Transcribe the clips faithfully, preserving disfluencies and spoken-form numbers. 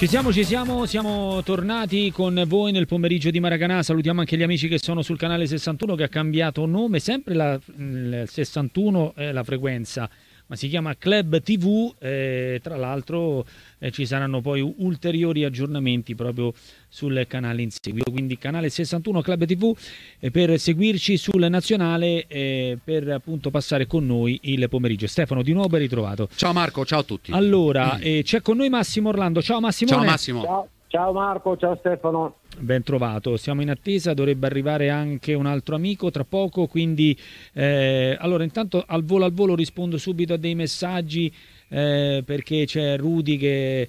Ci siamo, ci siamo, siamo tornati con voi nel pomeriggio di Maracanã. Salutiamo anche gli amici che sono sul canale sessantuno, che ha cambiato nome, sempre la, il sessantuno è la frequenza, ma si chiama Club T V. Eh, tra l'altro eh, ci saranno poi ulteriori aggiornamenti proprio sul canale in seguito, quindi canale sessantuno Club T V, eh, per seguirci sul nazionale, eh, per appunto passare con noi il pomeriggio. Stefano, di nuovo ben ritrovato. Ciao Marco, ciao a tutti. Allora, eh, c'è con noi Massimo Orlando. Ciao Massimo. Ciao Massimo. Ciao, ciao Marco, ciao Stefano. Ben trovato, siamo in attesa, dovrebbe arrivare anche un altro amico tra poco, quindi eh, allora intanto al volo al volo rispondo subito a dei messaggi, eh, perché c'è Rudy che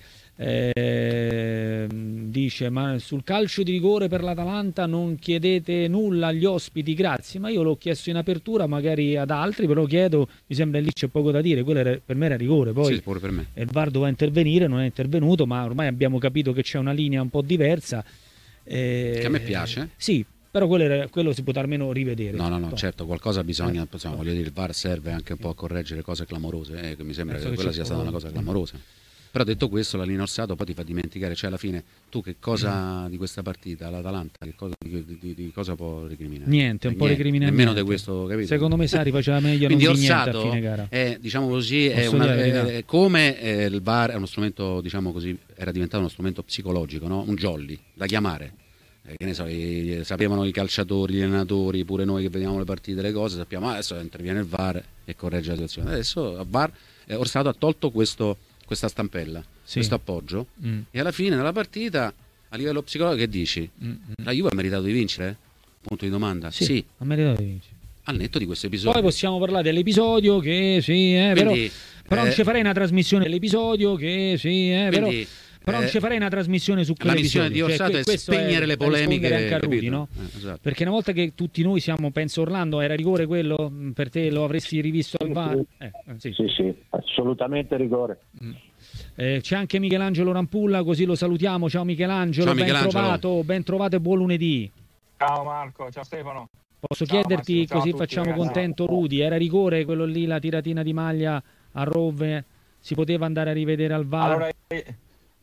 eh, dice: ma sul calcio di rigore per l'Atalanta non chiedete nulla agli ospiti, grazie. Ma io l'ho chiesto in apertura, magari ad altri, però chiedo, mi sembra lì c'è poco da dire, quello era, per me era rigore, poi sì, pure per me. il V A R doveva intervenire, non è intervenuto, ma ormai abbiamo capito che c'è una linea un po' diversa. Eh, che a me piace. Sì, però quello, era, quello si potrà almeno rivedere. No, no, no, no. certo, qualcosa bisogna, Eh, insomma, voglio dire, il V A R serve anche un po' a correggere cose clamorose, eh, che mi sembra Penso che che quella ci sia sia stata una cosa clamorosa. Però detto questo, la linea Orsato poi ti fa dimenticare, cioè alla fine tu che cosa di questa partita, l'Atalanta, che cosa, di, di, di cosa può recriminare? Niente, un po' recriminare. Nemmeno di questo, capito? Secondo me Sarri faceva meglio Quindi non di niente Orsato a fine gara. è, diciamo così, è Posso una, dire la è, come eh, il V A R è uno strumento, diciamo così, era diventato uno strumento psicologico, no? Un jolly da chiamare. Eh, che ne so, i, sapevano i calciatori, gli allenatori, pure noi che vediamo le partite, le cose, sappiamo ah, adesso interviene il V A R e corregge la situazione. Adesso il V A R, eh, Orsato ha tolto questo, questa stampella, sì, questo appoggio, mm. e alla fine nella partita, a livello psicologico, che dici? Mm-hmm. La Juve ha meritato di vincere? Punto di domanda. Sì, sì. ha meritato di vincere. Al netto di questo episodio. Poi possiamo parlare dell'episodio che sì, eh, Quindi, però, però eh, non ci farei una trasmissione dell'episodio che sì, eh, quindi, però Però non ci farei una trasmissione su quell'episodio. La missione di Orsato cioè, è spegnere è le polemiche, anche a Rudy, no? eh, esatto. Perché una volta che tutti noi siamo, penso Orlando, era rigore quello? Per te lo avresti rivisto al V A R? Eh, sì. sì, sì, assolutamente rigore. Mm. Eh, c'è anche Michelangelo Rampulla, così lo salutiamo. Ciao Michelangelo, ciao, ben Michelangelo. trovato, ben trovato e buon lunedì. Ciao Marco, ciao Stefano. Posso ciao, chiederti, Massimo, così tutti, facciamo ragazzi. contento Rudy, era rigore quello lì, la tiratina di maglia a Rove? Si poteva andare a rivedere al V A R? Allora, eh,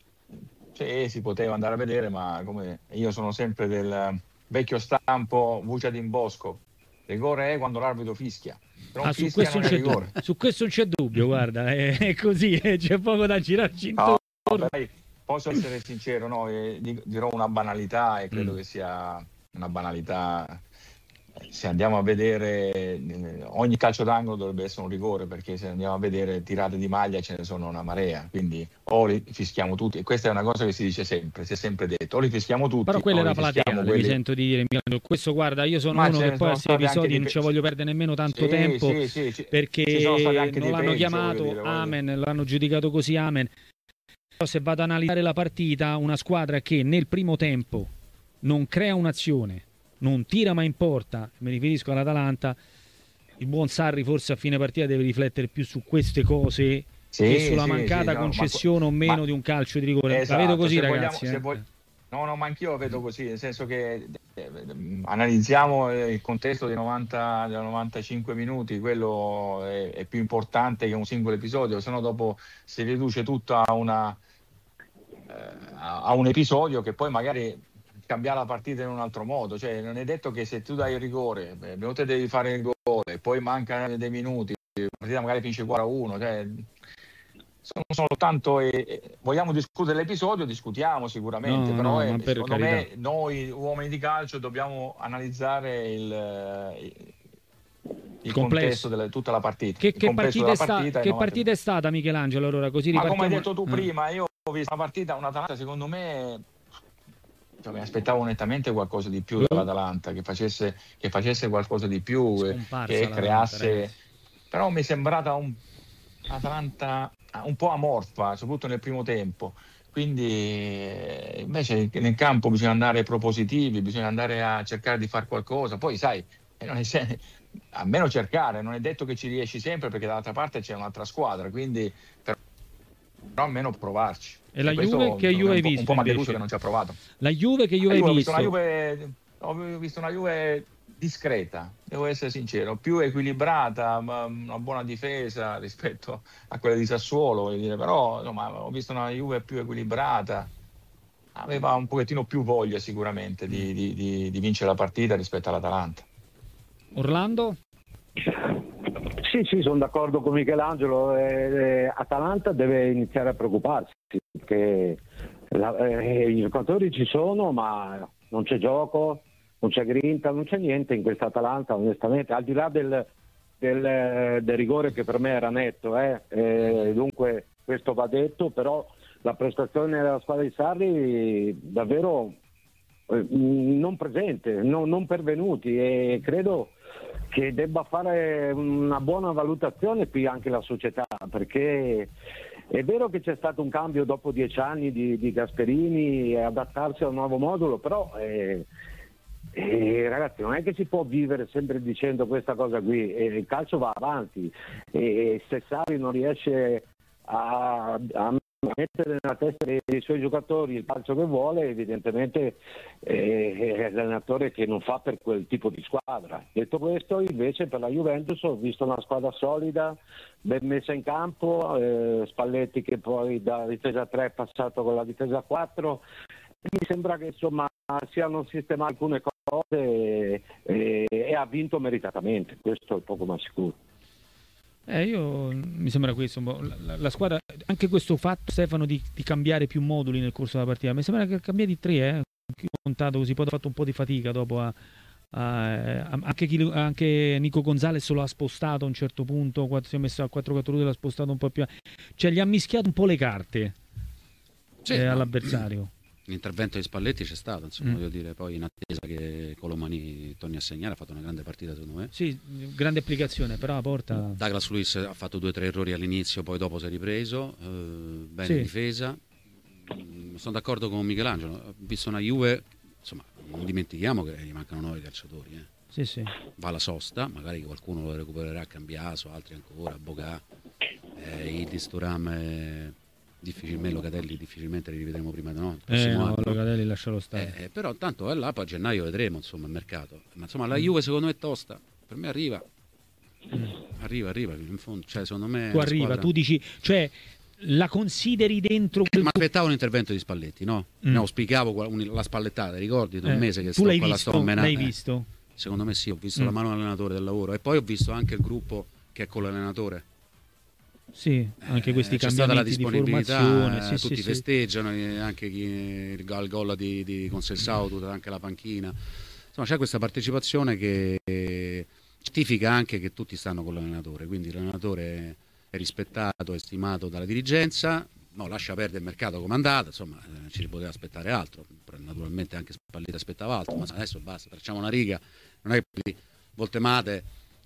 sì, si poteva andare a vedere, ma come io sono sempre del vecchio stampo Vucia d'Imbosco. Rigore è quando l'arbitro fischia. Non ah, su, fischia questo non c'è è rigore. dubbio. Su questo non c'è dubbio, guarda, è, è così, eh, c'è poco da girarci intorno. No, beh, posso essere sincero, no? eh, dirò una banalità e credo Mm. che sia una banalità. Se andiamo a vedere, ogni calcio d'angolo dovrebbe essere un rigore, perché se andiamo a vedere tirate di maglia ce ne sono una marea, quindi o li fischiamo tutti, e questa è una cosa che si dice sempre, si è sempre detto, o li fischiamo tutti. Però quella o era li fischiamo plateale, quelli... mi sento di dire. Questo, guarda, io sono Ma uno ce che ne poi a sono questi stati anche episodi dei non pe- ci voglio perdere nemmeno tanto Sì, tempo, sì, sì, ci- perché ci sono stati anche non dei l'hanno peggio, chiamato, voglio dire, voglio amen, l'hanno giudicato così, amen. Però se vado ad analizzare la partita, una squadra che nel primo tempo non crea un'azione, non tira mai in porta, mi riferisco all'Atalanta, il buon Sarri forse a fine partita deve riflettere più su queste cose, Sì, che sulla sì, mancata sì, no, concessione ma- o meno ma- di un calcio di rigore. Esatto, la vedo così, se ragazzi. vogliamo- se eh. vog- No, no, ma anch'io la vedo così, nel senso che eh, analizziamo il contesto dei novanta, dei novantacinque minuti, quello è, è più importante che un singolo episodio, se no dopo si riduce tutto a, una, eh, a a un episodio che poi magari cambia la partita in un altro modo. Cioè, non è detto che se tu dai il rigore, eh, te devi fare il gol, e poi mancano dei minuti, la partita magari finisce quattro a uno, cioè, sono soltanto e, e vogliamo discutere l'episodio, discutiamo sicuramente, No, però no, è, ma per secondo carità. me noi uomini di calcio dobbiamo analizzare il, il, il Complesso. contesto di tutta la partita. Che, il che, complesso partita, della è sta- partita, e che novanta partita è stata, Michelangelo? Allora, così Ma come ripartiamo. hai detto tu Eh. prima, io ho visto una partita, un'Atalanta, secondo me, cioè, mi aspettavo nettamente qualcosa di più dall'Atalanta, che facesse, che facesse qualcosa di più, eh, Scomparsa che l'Atalanta, creasse. ragazzi. Però mi è sembrata un Atalanta un po' amorfa, soprattutto nel primo tempo. Quindi eh, invece nel campo bisogna andare propositivi, bisogna andare a cercare di fare qualcosa. Poi sai, eh, non è se- almeno cercare, non è detto che ci riesci sempre, perché dall'altra parte c'è un'altra squadra, quindi per- però almeno provarci. E la questo Juve? Che Juve hai un po', visto un po' mi ha deluso invece? che non ci ha provato. La Juve che Juve La hai Juve, ho visto? visto una Juve, ho visto una Juve discreta, devo essere sincero, più equilibrata, ma una buona difesa rispetto a quella di Sassuolo, voglio dire. Però insomma, ho visto una Juve più equilibrata, aveva un pochettino più voglia sicuramente di, di, di, di vincere la partita rispetto all'Atalanta. Orlando? Sì, sì, sono d'accordo con Michelangelo. Eh, eh, Atalanta deve iniziare a preoccuparsi perché la, eh, i giocatori ci sono, ma non c'è gioco, non c'è grinta, non c'è niente in questa Atalanta, onestamente, al di là del, del, del rigore che per me era netto, eh, eh, dunque questo va detto, però la prestazione della squadra di Sarri davvero eh, non presente, no, non pervenuti, e credo che debba fare una buona valutazione qui anche la società, perché è vero che c'è stato un cambio dopo dieci anni di, di Gasperini e adattarsi a un nuovo modulo, però eh, eh, ragazzi, non è che si può vivere sempre dicendo questa cosa qui, eh, il calcio va avanti, e se Sarri non riesce a, a mettere nella testa dei, dei suoi giocatori il calcio che vuole, evidentemente eh, è l'allenatore che non fa per quel tipo di squadra. Detto questo, invece per la Juventus ho visto una squadra solida, ben messa in campo, eh, Spalletti che poi da difesa tre è passato con la difesa quattro, e mi sembra che insomma siano sistemate alcune cose e, e, e ha vinto meritatamente, questo è poco ma sicuro. Eh, io mi sembra questo, la, la squadra, anche questo fatto, Stefano, di, di cambiare più moduli nel corso della partita, mi sembra che cambiati tre, eh, ho contato così, poi ho fatto un po' di fatica dopo a, a, a anche, chi, anche Nico Gonzalez lo ha spostato a un certo punto, quando si è messo a quattro quattro due l'ha spostato un po' più, cioè gli ha mischiato un po' le carte sì, eh, no. all'avversario. L'intervento di Spalletti c'è stato, insomma, Mm. voglio dire, poi in attesa che Colomani torni a segnare, ha fatto una grande partita secondo me. Sì, grande applicazione, però la porta... Douglas Luiz ha fatto due o tre errori all'inizio, poi dopo si è ripreso, eh, bene Sì. in difesa. Mm, sono d'accordo con Michelangelo, ho visto una Juve, insomma, non dimentichiamo che gli mancano nove calciatori, eh. Sì, sì. Va la sosta, magari qualcuno lo recupererà a Cambiaso, altri ancora, Bogà, eh, Idris, Thuram, eh, difficilmente Locatelli, difficilmente li rivedremo prima, no? Il Eh, prossimo no, anno. Locatelli lascialo stare. Eh, eh, però tanto è là, poi a gennaio vedremo insomma il mercato. Ma insomma la Mm. Juve secondo me è tosta, per me arriva, Mm. arriva, arriva in fondo, cioè secondo me è Tu una arriva, squadra- tu dici, cioè la consideri dentro quel... Ma aspettavo un intervento di Spalletti, no? Mm. Ne auspicavo qual- un- la spallettata, ricordi? Da un Eh, mese che tu sto l'hai qua la visto? sto menando. L'hai Eh, visto? Secondo me sì, ho visto Mm. la mano dell'allenatore del lavoro e poi ho visto anche il gruppo che è con l'allenatore. Sì, anche questi Eh, c'è stata la cambiamenti di disponibilità, formazione. eh, Sì, tutti sì, sì. festeggiano, eh, anche chi il gol, il gol di, di Conceição, tutta anche la panchina. Insomma, c'è questa partecipazione che eh, certifica anche che tutti stanno con l'allenatore, quindi l'allenatore è rispettato, è stimato dalla dirigenza. No, lascia perdere il mercato come è andato, insomma, eh, ci si poteva aspettare altro. Naturalmente anche Spalletti aspettava altro, ma adesso basta, facciamo una riga. Non è che Voltemate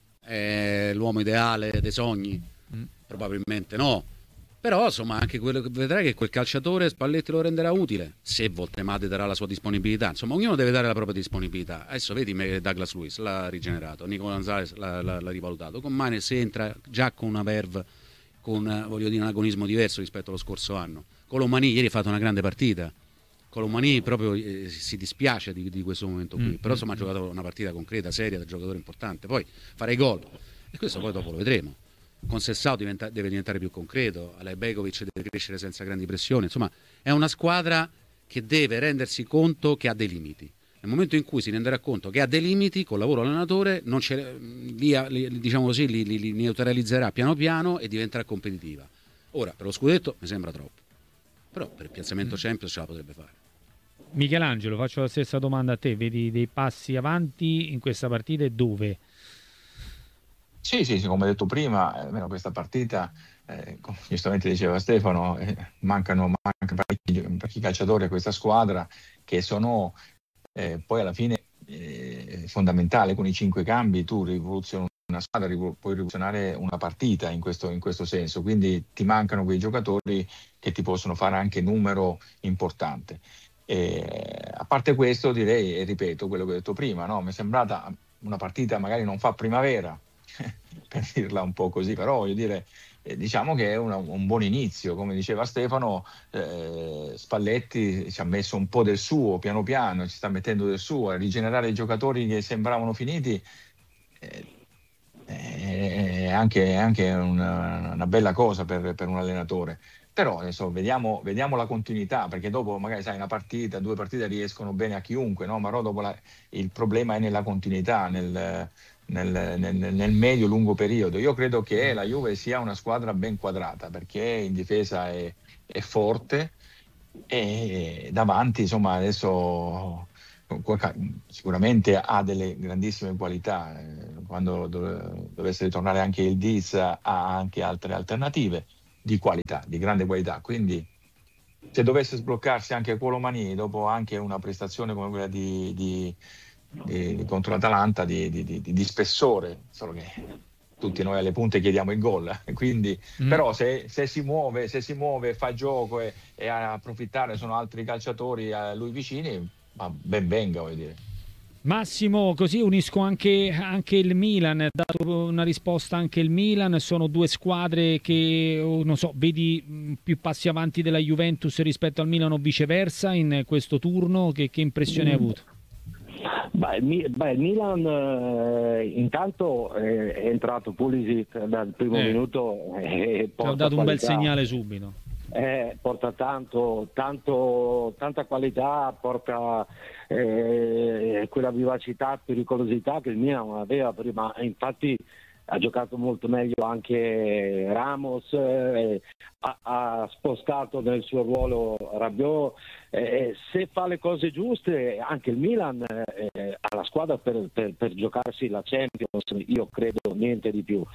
è l'uomo ideale dei sogni, Mm. probabilmente no. Però insomma anche quello che vedrai che quel calciatore Spalletti lo renderà utile se Voltemate darà la sua disponibilità. Insomma, ognuno deve dare la propria disponibilità. Adesso vedi me Douglas Luiz l'ha rigenerato, Nico Gonzalez l'ha, l'ha, l'ha rivalutato. Con Manes entra già con una verve, con eh, voglio dire un agonismo diverso rispetto allo scorso anno. Colomani ieri ha fatto una grande partita. Colomani proprio eh, si dispiace di, di questo momento qui, Mm, però insomma ha giocato una partita concreta, seria, da giocatore importante. Poi fare i gol e questo poi dopo lo vedremo. Conceição diventa, deve diventare più concreto, Alejbegovic deve crescere senza grandi pressioni. Insomma, è una squadra che deve rendersi conto che ha dei limiti. Nel momento in cui si renderà conto che ha dei limiti, col lavoro allenatore, non ce, via, li, diciamo così, li, li, li neutralizzerà piano piano e diventerà competitiva. Ora, per lo scudetto mi sembra troppo, però per il piazzamento Champions ce la potrebbe fare. Michelangelo, faccio la stessa domanda a te. Vedi dei passi avanti in questa partita e dove? Sì, sì, sì, come detto prima, almeno questa partita, eh, come giustamente diceva Stefano, eh, mancano, mancano parecchi, parecchi calciatori a questa squadra che sono eh, poi alla fine eh, fondamentali. Con i cinque cambi tu rivoluzioni una squadra, rivo- puoi rivoluzionare una partita in questo, in questo senso, quindi ti mancano quei giocatori che ti possono fare anche numero importante. E, a parte questo direi, e ripeto quello che ho detto prima, no? Mi è sembrata una partita magari non fa primavera, per dirla un po' così, però voglio dire, eh, diciamo che è una, un buon inizio, come diceva Stefano. eh, Spalletti ci ha messo un po' del suo, piano piano ci sta mettendo del suo, a rigenerare i giocatori che sembravano finiti, eh, è anche, è anche una, una bella cosa per, per un allenatore. però adesso vediamo, vediamo la continuità, perché dopo magari sai una partita, due partite riescono bene a chiunque, no? Ma no, dopo la, il problema è nella continuità, nel, nel, nel, nel medio-lungo periodo. Io credo che la Juve sia una squadra ben quadrata, perché in difesa è, è forte e davanti insomma adesso sicuramente ha delle grandissime qualità. Quando dove, dovesse ritornare anche il Diz ha anche altre alternative di qualità, di grande qualità, quindi se dovesse sbloccarsi anche Colomani dopo anche una prestazione come quella di, di, di contro l'Atalanta di, di, di, di spessore, solo che tutti noi alle punte chiediamo il gol, quindi mm. però se, se si muove, se si muove, fa gioco e, e a approfittare sono altri calciatori a lui vicini, ma ben venga, voglio dire. Massimo, così unisco anche, anche il Milan, ha dato una risposta anche il Milan, sono due squadre che, non so, vedi più passi avanti della Juventus rispetto al Milan o viceversa in questo turno, che, che impressione hai avuto? Beh, il, beh, il Milan eh, intanto eh, è entrato Pulisic dal primo eh. minuto e ha dato qualità. Un bel segnale subito. Eh, porta tanto, tanto, tanta qualità, porta eh, quella vivacità, pericolosità che il Milan non aveva prima, infatti ha giocato molto meglio anche Ramos, eh, ha, ha spostato nel suo ruolo Rabiot, eh, se fa le cose giuste anche il Milan eh, ha la squadra per, per, per giocarsi la Champions, io credo niente di più.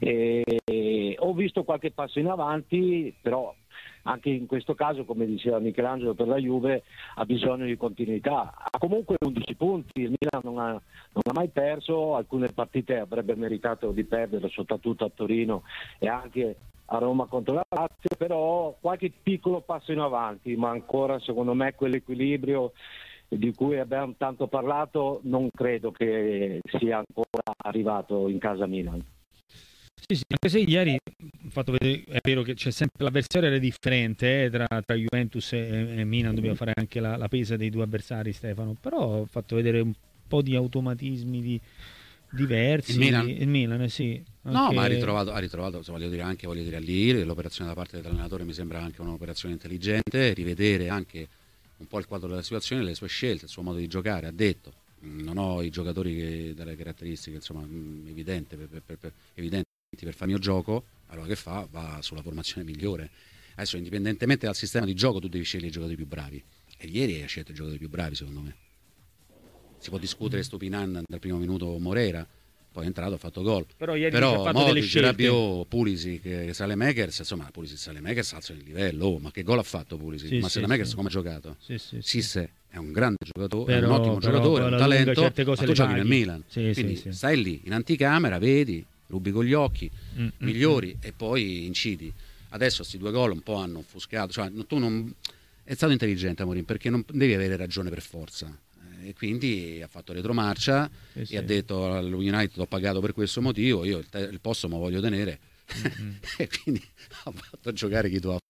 Eh, ho visto qualche passo in avanti, però anche in questo caso, come diceva Michelangelo, per la Juve ha bisogno di continuità. Ha comunque undici punti, il Milan non ha, non ha mai perso, alcune partite avrebbe meritato di perdere, soprattutto a Torino e anche a Roma contro la Lazio, però qualche piccolo passo in avanti, ma ancora secondo me quell'equilibrio di cui abbiamo tanto parlato non credo che sia ancora arrivato in casa Milan. Sì, sì, anche se ieri ho fatto vedere, è vero che c'è sempre l'avversario era differente eh, tra, tra Juventus e, e Milan, dobbiamo fare anche la, la pesa dei due avversari, Stefano, però ho fatto vedere un po' di automatismi di, diversi. Il Milan? Il Milan, sì. Anche... No, ma ha ritrovato, ha ritrovato voglio dire anche voglio dire lì, l'operazione da parte dell'allenatore mi sembra anche un'operazione intelligente, rivedere anche un po' il quadro della situazione, le sue scelte, il suo modo di giocare. Ha detto non ho i giocatori che, dalle caratteristiche insomma evidente per, per, per, evidenti per fare il mio gioco, allora che fa? Va sulla formazione migliore. Adesso indipendentemente dal sistema di gioco tu devi scegliere i giocatori più bravi e ieri hai scelto i giocatori più bravi secondo me. Si può discutere Stupinan dal primo minuto Morera, poi è entrato, ha fatto gol, però ieri però ha fatto delle scelte. Rabiot, Pulisic, Saelemaekers, insomma Pulisic, Saelemaekers alzano il livello. Oh, ma che gol ha fatto Pulisic? Sì, ma sì, Saelemaekers sì. come ha giocato? Sì, sì, sì. Sisse è un grande giocatore, però, è un ottimo però, giocatore, è un talento, ma tu giochi nel Milan, sì, quindi sì, sì. stai lì in anticamera, vedi, rubi con gli occhi, mm, migliori mm, e poi incidi. Adesso questi due gol un po' hanno offuscato, cioè tu non è stato intelligente Amorim perché non devi avere ragione per forza. E quindi ha fatto retromarcia sì, e sì. ha detto allo United ho pagato per questo motivo, io il, te- il posto me lo voglio tenere mm-hmm. e quindi ha fatto giocare chi tu ha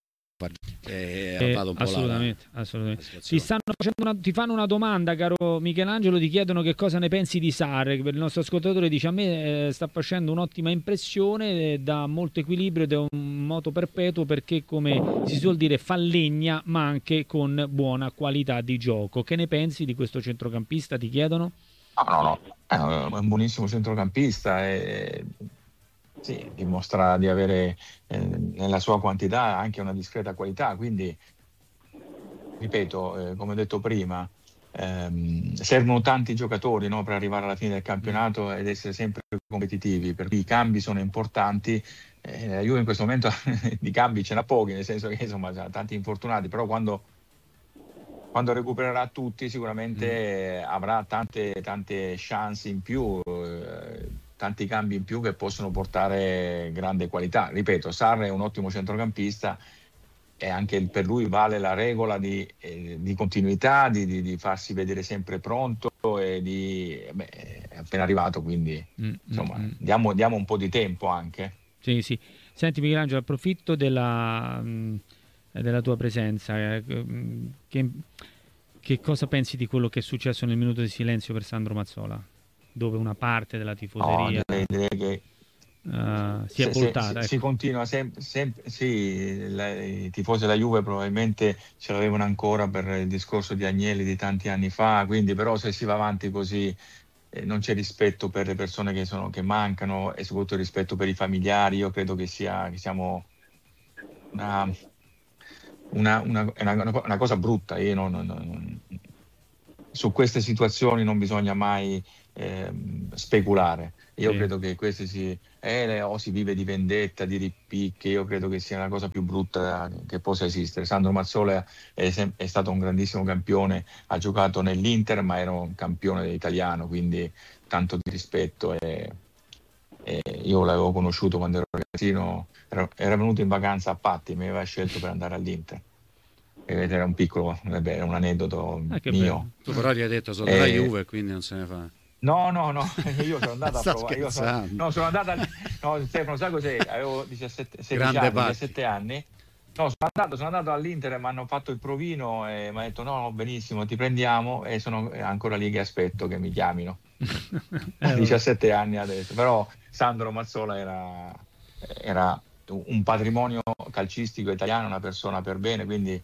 Eh, eh, un po' assolutamente, la, assolutamente. La ti, stanno facendo una, ti fanno una domanda, caro Michelangelo, ti chiedono che cosa ne pensi di Sarri, per il nostro ascoltatore dice a me eh, sta facendo un'ottima impressione, eh, dà molto equilibrio ed è un moto perpetuo perché come si suol dire fa legna ma anche con buona qualità di gioco. Che ne pensi di questo centrocampista, ti chiedono? No, no, no, è un buonissimo centrocampista e... Sì, dimostra di avere eh, nella sua quantità anche una discreta qualità, quindi ripeto, eh, come ho detto prima, ehm, servono tanti giocatori, no, per arrivare alla fine del campionato ed essere sempre competitivi, per cui i cambi sono importanti. Eh, la Juve in questo momento di cambi ce n'ha pochi, nel senso che insomma ha tanti infortunati, però quando, quando recupererà tutti sicuramente mm. avrà tante, tante chance in più. Eh, tanti cambi in più che possono portare grande qualità. Ripeto, Sarri è un ottimo centrocampista e anche per lui vale la regola di, eh, di continuità, di, di, di farsi vedere sempre pronto e di beh, è appena arrivato, quindi mm, insomma mm, diamo, diamo un po' di tempo anche. Sì, sì. Senti Michelangelo, approfitto della, della tua presenza. Che, che cosa pensi di quello che è successo nel minuto di silenzio per Sandro Mazzola? Dove una parte della tifoseria... No, direi, direi che uh, si è se, voltata. se, ecco. Si continua sempre, sem- sì, la, i tifosi della Juve probabilmente ce l'avevano ancora per il discorso di Agnelli di tanti anni fa, quindi però se si va avanti così eh, non c'è rispetto per le persone che, sono, che mancano e soprattutto rispetto per i familiari. Io credo che sia che siamo una, una, una, una, una cosa brutta. Io non, non, non, su queste situazioni non bisogna mai eh, speculare. Io Sì. credo che queste si, eh, o si vive di vendetta, di ripicche. Io credo che sia la cosa più brutta che possa esistere. Sandro Mazzola è, sem- è stato un grandissimo campione, ha giocato nell'Inter, ma era un campione italiano, quindi tanto di rispetto. E, e io l'avevo conosciuto quando ero ragazzino, era, era venuto in vacanza a Patti, mi aveva scelto per andare all'Inter. Era un piccolo, vabbè, era un aneddoto Ah, che mio. bello. Tu però gli hai detto sono Eh, della Juve, quindi non se ne fa. No, no, no, io sono andato a Sta provare. Io sono, scherzando. no, sono andato a, no, Stefano, sai cos'è? Avevo diciassette, sedici Grande anni, Patti. diciassette anni. No, sono andato, sono andato all'Inter e mi hanno fatto il provino e mi ha detto no, no, benissimo, ti prendiamo, e sono ancora lì che aspetto che mi chiamino. Eh, diciassette anni adesso, però Sandro Mazzola era, era un patrimonio calcistico italiano, una persona per bene, quindi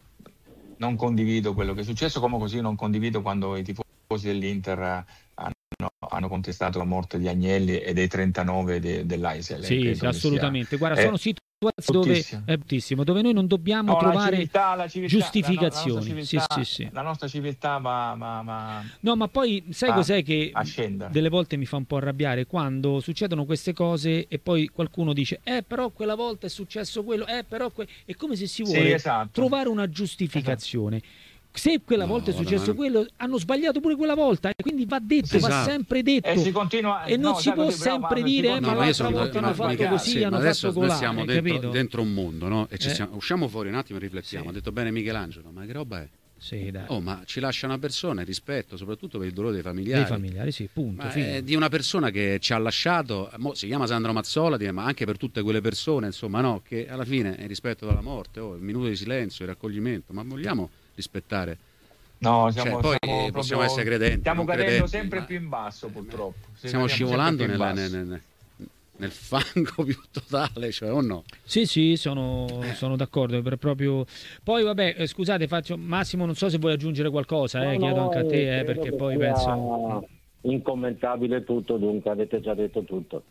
non condivido quello che è successo, come così non condivido quando i tifosi dell'Inter hanno, hanno contestato la morte di Agnelli e dei trentanove de, dell'Aisel. Sì, sì, assolutamente. Guarda, sono situazioni dove bruttissimo. è bruttissimo, dove noi non dobbiamo No, la trovare civiltà, la civiltà, giustificazioni. La, no, la, nostra civiltà, sì, sì, sì. la nostra civiltà va, va, va No, ma poi sai a, cos'è che a scendere. delle volte mi fa un po' arrabbiare quando succedono queste cose e poi qualcuno dice eh però quella volta è successo quello, eh però que-". è come se si vuole Sì, esatto. trovare una giustificazione. Esatto. Se quella No, volta è guarda, successo ma- quello, hanno sbagliato pure quella volta, e quindi va detto, Sì, va esatto. sempre detto. E si continua, E non no, si sai può così, bravo, sempre Manuel, si dire eh, continua- ma No, ma io l'altra sono volta ma- hanno fatto mica- così, sì, hanno ma adesso fatto noi colà, siamo hai dentro, capito? dentro un mondo, no? E ci Eh. siamo- usciamo fuori un attimo e riflettiamo. Sì. Ha detto bene Michelangelo, ma che roba è? Sì, dai. Oh, ma ci lascia una persona, rispetto, soprattutto per il dolore dei familiari. Dei familiari, sì, punto. Ma fine. è di una persona che ci ha lasciato, mo si chiama Sandro Mazzola, ma anche per tutte quelle persone, insomma, no, che alla fine è rispetto dalla morte, oh, il minuto di silenzio, il raccoglimento, ma vogliamo rispettare? No, siamo, Cioè, poi siamo eh, possiamo proprio- essere credenti. Stiamo non cadendo credenti, sempre ma- più in basso, purtroppo. Sì, Stiamo andiamo scivolando sempre più nel, in nel- basso. nel- nel fango più totale, cioè, o no? Sì, sì, sono, sono d'accordo. Per proprio... Poi, vabbè, eh, scusate, faccio... Massimo, non so se vuoi aggiungere qualcosa, eh, No, chiedo no, anche a te, eh, credo perché che poi sia penso... incommentabile tutto, dunque avete già detto tutto.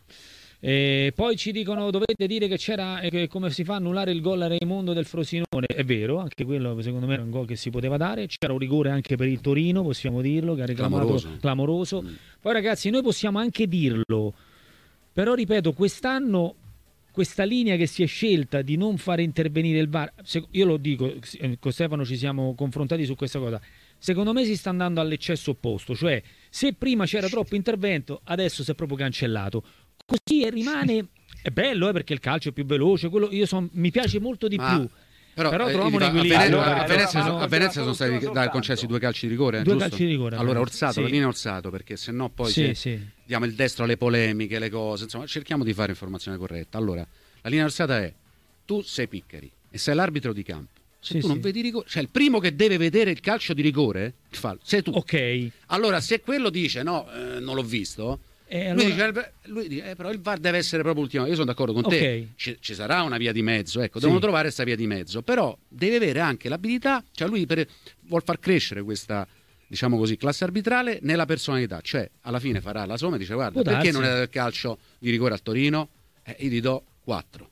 E poi ci dicono dovete dire che c'era eh, che come si fa a annullare il gol a Raimondo del Frosinone. È vero, anche quello secondo me era un gol che si poteva dare. C'era un rigore anche per il Torino, possiamo dirlo, che ha reclamato Clamoroso. clamoroso. Mm. Poi ragazzi, noi possiamo anche dirlo, però ripeto, quest'anno questa linea che si è scelta di non fare intervenire il V A R, se- io lo dico, eh, con Stefano ci siamo confrontati su questa cosa, secondo me si sta andando all'eccesso opposto, cioè se prima c'era troppo intervento, adesso si è proprio cancellato. Così e rimane, è bello eh, perché il calcio è più veloce, quello, io son, mi piace molto di Ma- più. Però, Però eh, troviamo un a equilibrio. Venezia, Allora, a Venezia- allora, a Venezia ma- sono stati soltanto. dai concessi due calci di rigore, Due giusto? calci di rigore, Allora Venezia. Orsato, Sì. la linea Orsato, perché se no poi Sì, se sì. diamo il destro alle polemiche, le cose, insomma, cerchiamo di fare informazione corretta. Allora, la linea Orsata è: tu sei Piccari e sei l'arbitro di campo. Se Sì, tu sì. non vedi rigore, cioè il primo che deve vedere il calcio di rigore, il fallo, sei tu. Ok. Allora, se quello dice no, eh, non l'ho visto, E lui allora- dice, eh, lui dice, eh, però il V A R deve essere proprio ultimo. Io sono d'accordo con Ok. te, ci, ci sarà una via di mezzo, ecco, Sì. devono trovare questa via di mezzo, però deve avere anche l'abilità, cioè lui per, vuol far crescere questa, diciamo così, classe arbitrale nella personalità, cioè alla fine farà la somma e dice guarda, Può perché darsi. non è del calcio di rigore al Torino? Eh, io gli do quattro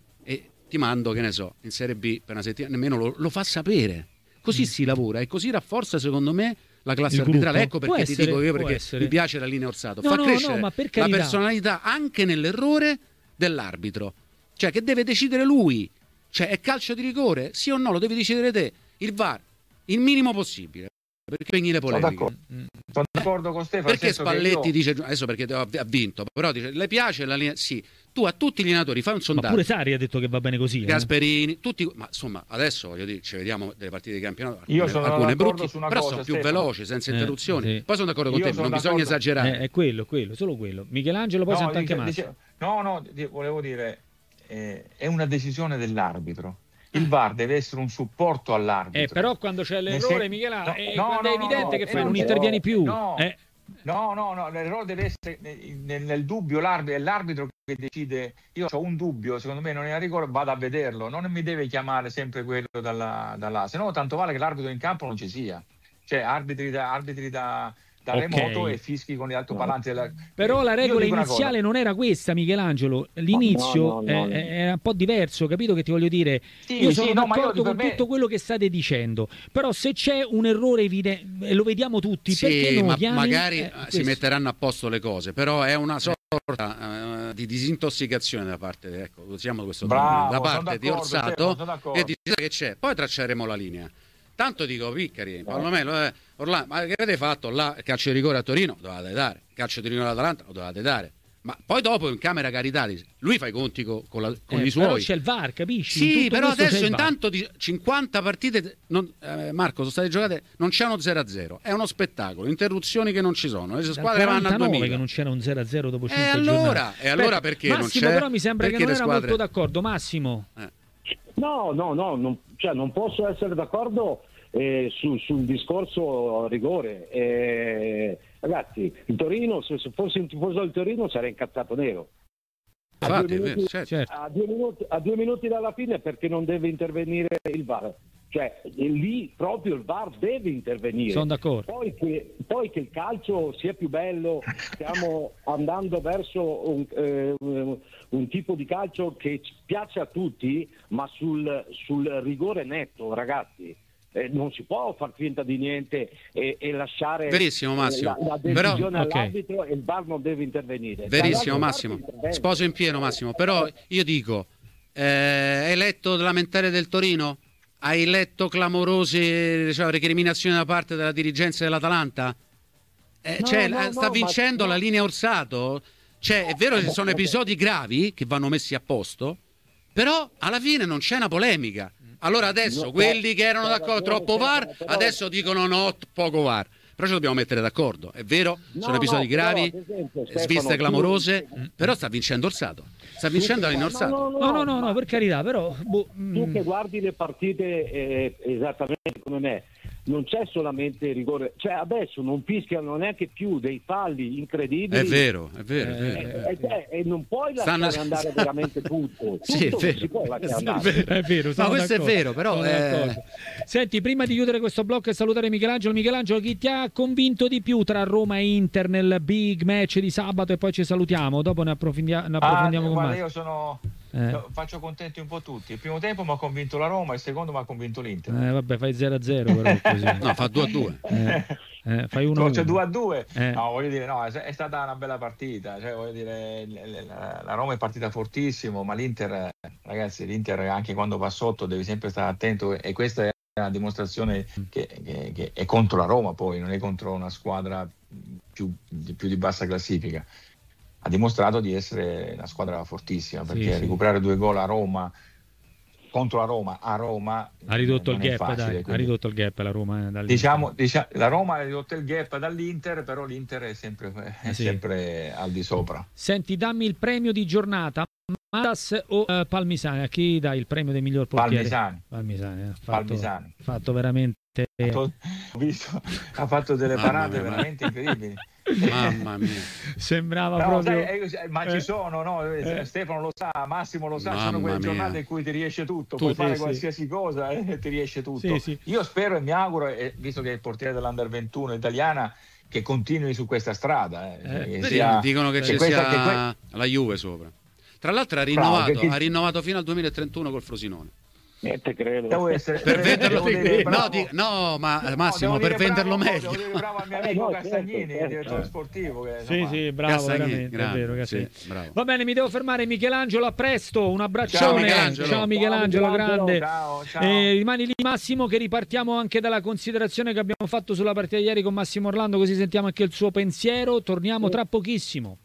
e ti mando, che ne so, in Serie B per una settimana, nemmeno lo, lo fa sapere. Così Mm. si lavora e così rafforza secondo me la classe Il arbitrale. gruppo? Ecco Può perché ti essere, dico io può perché essere. mi piace la linea Orsato. No, Fa no, crescere no, ma per la carità. personalità anche nell'errore dell'arbitro. Cioè che deve decidere lui. Cioè è calcio di rigore? Sì o no? Lo devi decidere te. Il V A R, il minimo possibile. Perché spegni le Sono polemiche. d'accordo. Sono d'accordo con Stefano. Perché nel senso che Spalletti io- dice adesso perché ha ha vinto, però dice le piace la linea? Sì. Tu a tutti gli allenatori fai un Ma sondaggio. pure Sari ha detto che va bene così. eh. Gasperini, tutti, ma insomma adesso voglio dire, ci vediamo delle partite di campionato, Io alcune, sono alcune d'accordo brutte, su una però cosa, sono più Stefano. veloci, senza Eh, interruzioni. sì. Poi sono d'accordo con Io te, sono non bisogna d'accordo. esagerare. Eh, è quello, quello, solo quello. Michelangelo poi No, sente anche dice- Massimo. dice- no, no, di- volevo dire, eh, è una decisione dell'arbitro. Il V A R deve essere un supporto all'arbitro. Eh, però quando c'è Nel l'errore, sen- Michelangelo, no, eh, no, quando no, è evidente no, che eh, fai, non no, intervieni più. no. Eh, No, no, no, l'errore deve essere nel, nel dubbio l'arbitro, è l'arbitro che decide. Io ho un dubbio, secondo me non è a rigore, vado a vederlo, non mi deve chiamare sempre quello dalla, dalla se no tanto vale che l'arbitro in campo non ci sia, cioè arbitri da, arbitri da, da Okay. remoto e fischi con gli altoparlanti della... Però la Io regola dico una iniziale cosa. non era questa, Michelangelo. L'inizio No, no, no, no. eh, era un po' diverso, capito che ti voglio dire? Sì, Io sì, sono no, ma io d'accordo per con me- tutto quello che state dicendo, però se c'è un errore evidente, e lo vediamo tutti, perché Sì, non ma chiami? magari Eh, eh, si questo. metteranno a posto le cose, però è una sorta eh, di disintossicazione da parte, ecco, usiamo questo Bravo, termine, da sono parte di d'accordo, Stefano, Orsato, sono d'accordo. e dice che c'è, poi tracceremo la linea. Tanto dico, Piccari, Palomelo, eh, Orlando, ma che avete fatto là? Calcio di rigore a Torino, lo dovevate dare, calcio di rigore all'Atalanta, lo dovevate dare. Ma poi dopo in camera Caritati, lui fa i conti co- con, la- con Eh, i però suoi. c'è il V A R, capisci? In Sì, tutto però questo c'è adesso il V A R. intanto di cinquanta partite, non- eh, Marco, sono state giocate, non c'è uno zero a zero, è uno spettacolo, interruzioni che non ci sono, le Dal squadre vanno a quarantanove duemila. che non c'era un zero a zero dopo E cinque allora, giornate. e allora Aspetta, perché non Massimo c'è? però mi sembra Perché che non le era squadre- molto d'accordo. Massimo, Eh. No, no, no, non, cioè, non posso essere d'accordo eh, su- sul discorso rigore. Eh, ragazzi, il Torino, se, se fossi un tifoso del Torino sarei incazzato nero. A Infatti, due è vero, minuti- certo. certo. A due, minuti, a due minuti dalla fine perché non deve intervenire il V A R. Cioè, lì proprio il V A R deve intervenire. sono d'accordo. Poi che, poi che il calcio sia più bello, stiamo andando verso un, eh, un- un tipo di calcio che ci piace a tutti, ma sul, sul rigore netto, ragazzi. Eh, non si può far finta di niente e, e lasciare Verissimo, eh, Massimo. la, la Però- decisione ok. all'arbitro e il V A R non deve intervenire. Verissimo, Dall'altra Massimo. parte interviene. Sposo in pieno, Massimo. Però io dico, eh, hai letto la lamentele del Torino? Hai letto clamorose, diciamo, recriminazioni da parte della dirigenza dell'Atalanta? Eh, No, cioè, no, la- no, sta ma- vincendo no. la linea Orsato? Cioè, è vero che ci sono episodi gravi che vanno messi a posto, però alla fine non c'è una polemica. Allora adesso No, quelli che erano però- d'accordo però- troppo V A R, però- adesso dicono no, t- poco V A R. Però ci dobbiamo mettere d'accordo. È vero, No, sono episodi no, però, gravi, ad esempio, sviste Stefano, clamorose, tu- però sta vincendo Orsato. Sta vincendo la linea Orsato. No, no, no, ma no, per carità, però boh, Tu mm, che guardi le partite eh, esattamente come me, non c'è solamente rigore, cioè adesso non fischiano neanche più dei falli incredibili. È vero, è vero, è Eh, vero. E, e- e- e non puoi lasciare Stanno- andare veramente tutto. Sì, è Tutto vero. si può lasciare Sì, è andare. vero. è vero, sono No, questo è d'accordo, vero, però, sono eh, d'accordo. Senti, prima di chiudere questo blocco e salutare Michelangelo, Michelangelo, chi ti ha convinto di più tra Roma e Inter nel big match di sabato e poi ci salutiamo, dopo ne, approfondia- ne Ah, approfondiamo con guarda, Massimo. io sono Eh. faccio contenti un po' tutti. Il primo tempo mi ha convinto la Roma, il secondo mi ha convinto l'Inter. Eh, vabbè, fai zero a zero però così. No, fa due a due. Eh, eh, fai uno a No, c'è uno. due a due. Eh. No, voglio dire, no, è è stata una bella partita. Cioè, voglio dire, l- l- la la Roma è partita fortissimo, ma l'Inter, ragazzi, l'Inter anche quando va sotto deve sempre stare attento e questa è una dimostrazione che, che- che è contro la Roma, poi non è contro una squadra più, di- più di bassa classifica. Ha dimostrato di essere una squadra fortissima, Sì, perché sì. recuperare due gol a Roma contro la Roma a Roma Ha ridotto il non è gap, facile, dai, ha quindi- ridotto il gap la Roma. eh, dall'Inter. Diciamo, dicia- la Roma ha ridotto il gap dall'Inter, però l'Inter è sempre, è Eh sì. sempre al di sopra. Senti, dammi il premio di giornata, Matas o eh, Palmisani? A chi dai il premio del miglior portiere? Palmisani. Palmisani, ha fatto, Palmisani. fatto veramente... Ho visto, ha fatto delle Mamma parate mia, ma- veramente incredibili. Mamma mia. Sembrava No, proprio... sai, eh, ma Eh. ci sono, no? Eh, Eh. Stefano lo sa, Massimo lo sa, ci sono Mamma quelle mia. giornate in cui ti riesce tutto, Tu, puoi sì, fare sì. qualsiasi cosa e ti riesce tutto. Sì, sì. Io spero e mi auguro, e visto che è il portiere dell'Under ventuno italiana, che continui su questa strada. eh, Eh. che Vedi, sia- dicono che che ci questa- sia che que- la Juve sopra. Tra l'altro ha Bravo, rinnovato, perché- ha rinnovato fino al duemilatrentuno col Frosinone. Niente, credo. Devo essere, Per devo- venderlo devo dire bravo- no, di- no, ma No, Massimo, devo per dire venderlo bravo- meglio. Devo dire bravo al mio Eh, amico no, certo, Castagnini, certo. il direttore sportivo. Che, Sì, insomma, sì, bravo, Castagnini, veramente, è grande, vero, Castagnini. sì, bravo. Va bene, mi devo fermare, Michelangelo, a presto, un abbraccione. Ciao, Michelangelo. Ciao, Michelangelo, Ciao, Michelangelo. grande. Ciao, ciao. Eh, rimani lì, Massimo, che ripartiamo anche dalla considerazione che abbiamo fatto sulla partita di ieri con Massimo Orlando, così sentiamo anche il suo pensiero. Torniamo tra pochissimo.